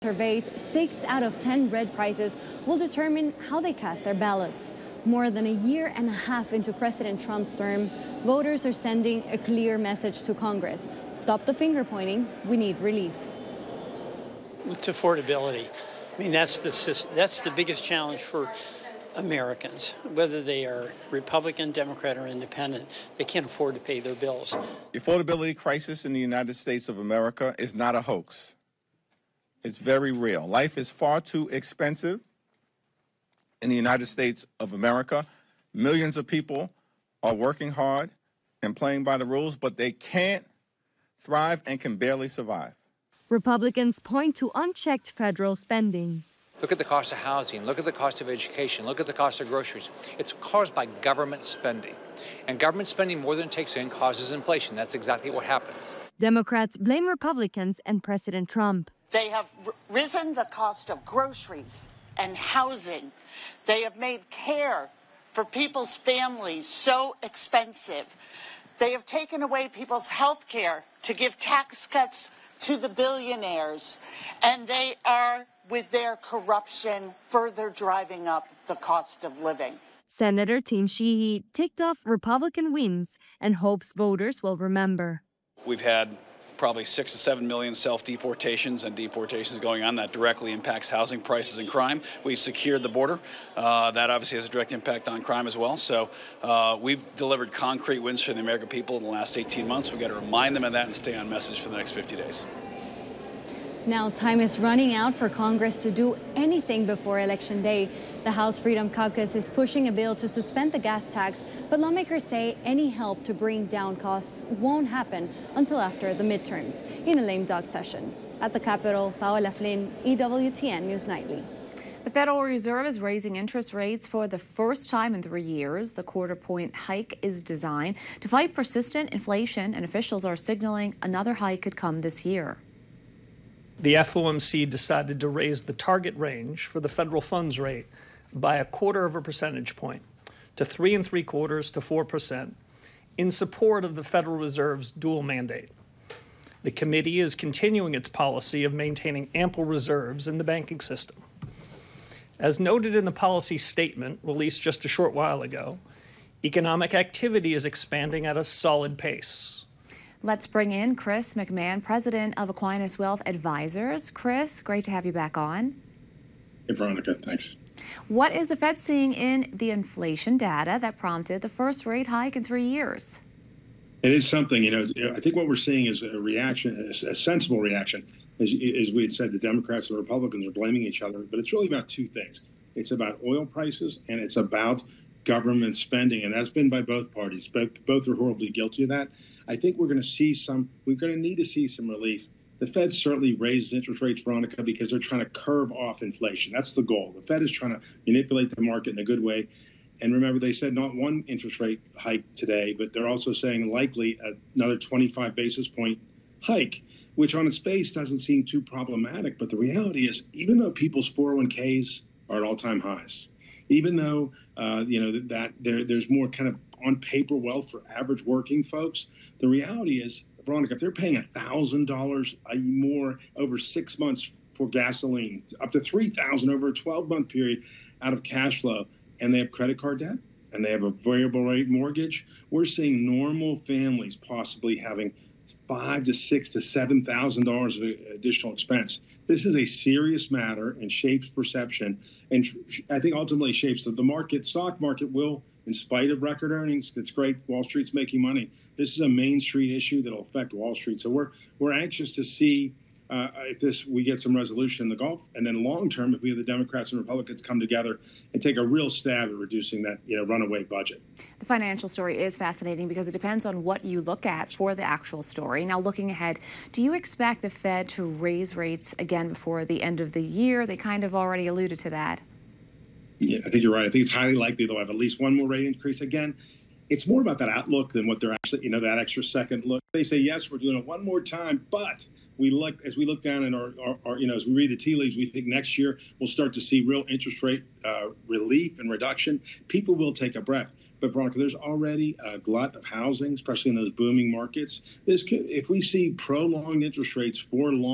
Surveys, 6 out of 10 red prices will determine how they cast their ballots. More than a year and a half into President Trump's term, voters are sending a clear message to Congress. Stop the finger pointing. We need relief. It's affordability. I mean, that's the biggest challenge for Americans, whether they are Republican, Democrat, or Independent. They can't afford to pay their bills. The affordability crisis in the United States of America is not a hoax. It's very real. Life is far too expensive in the United States of America. Millions of people are working hard and playing by the rules, but they can't thrive and can barely survive. Republicans point to unchecked federal spending. Look at the cost of housing. Look at the cost of education. Look at the cost of groceries. It's caused by government spending. And government spending more than it takes in causes inflation. That's exactly what happens. Democrats blame Republicans and President Trump. They have risen the cost of groceries and housing. They have made care for people's families so expensive. They have taken away people's health care to give tax cuts to the billionaires. And they are, with their corruption, further driving up the cost of living. Senator Tim Sheehy ticked off Republican wins and hopes voters will remember. We've had probably 6 to 7 million self-deportations and deportations going on. That directly impacts housing prices and crime. We've secured the border. That obviously has a direct impact on crime as well. So we've delivered concrete wins for the American people in the last 18 months. We've got to remind them of that and stay on message for the next 50 days. Now, time is running out for Congress to do anything before Election Day. The House Freedom Caucus is pushing a bill to suspend the gas tax, but lawmakers say any help to bring down costs won't happen until after the midterms, in a lame duck session. At the Capitol, Paola Flynn, EWTN News Nightly. The Federal Reserve is raising interest rates for the first time in 3 years. The quarter-point hike is designed to fight persistent inflation, and officials are signaling another hike could come this year. The FOMC decided to raise the target range for the federal funds rate by 0.25 percentage point to 3.75% to 4% in support of the Federal Reserve's dual mandate. The committee is continuing its policy of maintaining ample reserves in the banking system. As noted in the policy statement released just a short while ago, economic activity is expanding at a solid pace. Let's bring in Chris McMahon, president of Aquinas Wealth Advisors. Chris, great to have you back on. Hey, Veronica, thanks. What is the Fed seeing in the inflation data that prompted the first rate hike in 3 years? It is something, I think what we're seeing is a reaction, a sensible reaction. As we had said, the Democrats and Republicans are blaming each other, but it's really about two things. It's about oil prices and it's about government spending, and that's been by both parties. Both are horribly guilty of that. I think we're going to need to see some relief. The Fed certainly raises interest rates, Veronica, because they're trying to curb off inflation. That's the goal. The Fed is trying to manipulate the market in a good way. And remember, they said not one interest rate hike today, but they're also saying likely another 25 basis point hike, which on its face doesn't seem too problematic. But the reality is, even though people's 401ks are at all-time highs, even though that there's more kind of on paper wealth for average working folks, the reality is, Veronica, if they're paying $1,000 more over 6 months for gasoline, up to $3,000 over a 12-month period out of cash flow, and they have credit card debt, and they have a variable rate mortgage, we're seeing normal families possibly having $5,000 to $6,000 to $7,000 of additional expense. This is a serious matter and shapes perception, and I think ultimately shapes the market. Stock market will, in spite of record earnings, it's great. Wall Street's making money. This is a Main Street issue that'll affect Wall Street. So we're anxious to see if we get some resolution in the Gulf, and then long term, if we have the Democrats and Republicans come together and take a real stab at reducing that runaway budget. The financial story is fascinating because it depends on what you look at for the actual story. Now, looking ahead, do you expect the Fed to raise rates again before the end of the year? They kind of already alluded to that. Yeah, I think you're right. I think it's highly likely they'll have at least one more rate increase. Again, it's more about that outlook than what they're actually, that extra second look. They say, yes, we're doing it one more time, but as we look down in our as we read the tea leaves, we think next year we'll start to see real interest rate relief and reduction. People will take a breath. But Veronica, there's already a glut of housing, especially in those booming markets. If we see prolonged interest rates for long,